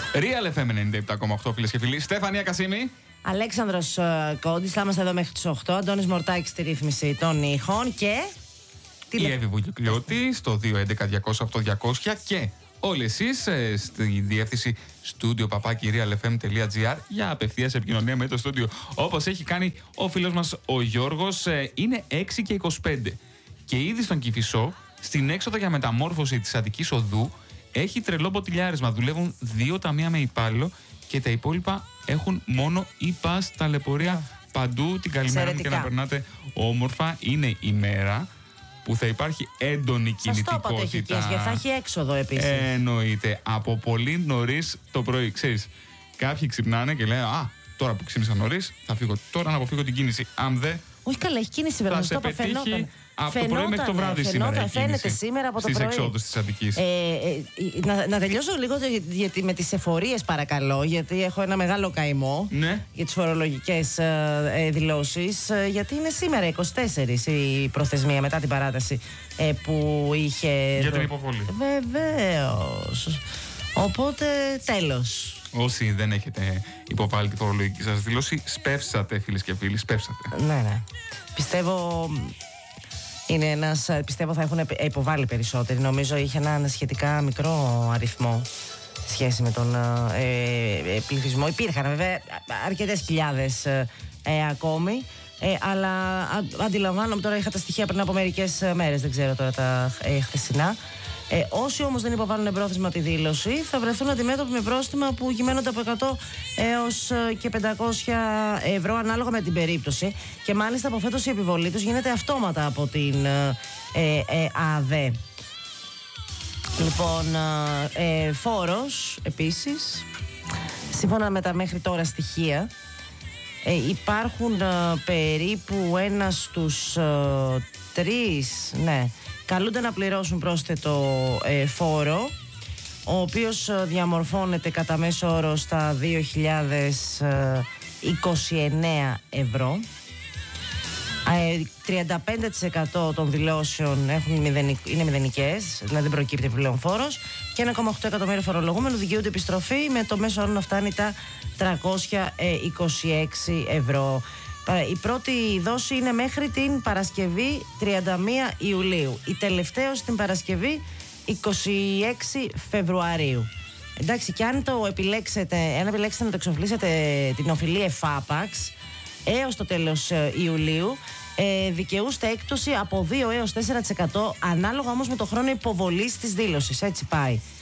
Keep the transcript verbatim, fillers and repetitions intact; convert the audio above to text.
Real εφ εμ ενενήντα επτά κόμμα οκτώ, φίλες και φίλοι. Στέφανια Κασίμη. Αλέξανδρος uh, Κόντης, θα είμαστε εδώ μέχρι τις οκτώ. Αντώνης Μορτάκης στη ρύθμιση των ήχων και. Η Εύη Βουγιουκλιώτη στο δύο έντεκα διακόσια οκτώ διακόσια και όλοι εσείς ε, στη διεύθυνση studio παπάκι real f m τελεία g r για απευθείας επικοινωνία με το στούντιο. Όπως έχει κάνει ο φίλος μας ο Γιώργος, ε, είναι έξι και είκοσι πέντε. Και ήδη στον Κηφισό, στην έξοδο για μεταμόρφωση της Αττικής Οδού, έχει τρελό μποτιλιάρισμα. Δουλεύουν δύο ταμεία με υπάλληλο και τα υπόλοιπα έχουν μόνο e-pass, ταλαιπωρία παντού. Την καλημέρα μου και να περνάτε όμορφα. Είναι η μέρα που θα υπάρχει έντονη κινητικότητα. Σας το είπα, και θα έχει έξοδο επίσης. Ε, εννοείται. Από πολύ νωρίς το πρωί. Ξέρεις, κάποιοι ξυπνάνε και λένε «Α, τώρα που ξύπνησα νωρίς, θα φύγω τώρα να αποφύγω την κίνηση». Αν δεν, όχι καλά, έχει κίνηση βέβαια. Θα σε πετύχει από το πρωί μέχρι το βράδυ σήμερα. Φαινόταν, φαίνεται σήμερα από το στις πρωί. Στις εξόδους της Αττικής. Ε, ε, να, να τελειώσω λίγο γιατί, με τις εφορίες παρακαλώ, γιατί έχω ένα μεγάλο καημό ναι. για τις φορολογικές ε, ε, δηλώσεις. Ε, γιατί είναι σήμερα είκοσι τέσσερις η προθεσμία μετά την παράταση ε, που είχε. Για την υποβολή. Βεβαίως. Οπότε τέλος. Όσοι δεν έχετε υποβάλει τη φορολογική σας δήλωση, σπεύσατε, φίλες και φίλοι, σπεύσατε. Ναι, ναι. Πιστεύω. Είναι ένας, πιστεύω θα έχουν υποβάλει περισσότεροι. Νομίζω είχε ένα σχετικά μικρό αριθμό σχέση με τον ε, ε, πληθυσμό. Υπήρχαν βέβαια αρκετές χιλιάδες ε, ε, ακόμη. Ε, αλλά α, αντιλαμβάνομαι, τώρα είχα τα στοιχεία πριν από μερικές μέρες, δεν ξέρω τώρα τα ε, χθεσινά. Ε, όσοι όμως δεν υποβάλλουν εμπρόθεσμα τη δήλωση θα βρεθούν αντιμέτωποι με πρόστιμα που κυμαίνονται από εκατό έως και πεντακόσια ευρώ ανάλογα με την περίπτωση, και μάλιστα από φέτος η επιβολή τους γίνεται αυτόματα από την ε, ε, ΑΔΕ. Λοιπόν, ε, φόρος επίσης, σύμφωνα με τα μέχρι τώρα στοιχεία, ε, υπάρχουν ε, περίπου ένα στους ε, τρεις, ναι, καλούνται να πληρώσουν πρόσθετο ε, φόρο, ο οποίος ε, διαμορφώνεται κατά μέσο όρο στα δύο χιλιάδες είκοσι εννέα ευρώ. Ε, τριάντα πέντε τοις εκατό των δηλώσεων έχουν μηδενικ, είναι μηδενικές, δηλαδή δεν προκύπτει επιπλέον φόρος, και ένα κόμμα οκτώ εκατομμύρια φορολογούμενου δικαιούνται επιστροφή με το μέσο όρο να φτάνει τα τριακόσια είκοσι έξι ευρώ. Η πρώτη δόση είναι μέχρι την Παρασκευή τριάντα μία Ιουλίου. Η τελευταία την Παρασκευή είκοσι έξι Φεβρουαρίου. Εντάξει, και αν το επιλέξετε, αν επιλέξετε να το εξοφλήσετε την οφειλή εφάπαξ έως το τέλος Ιουλίου, ε, δικαιούστε έκπτωση από δύο έως τέσσερα τοις εκατό, ανάλογα όμως με το χρόνο υποβολής της δήλωσης. Έτσι πάει.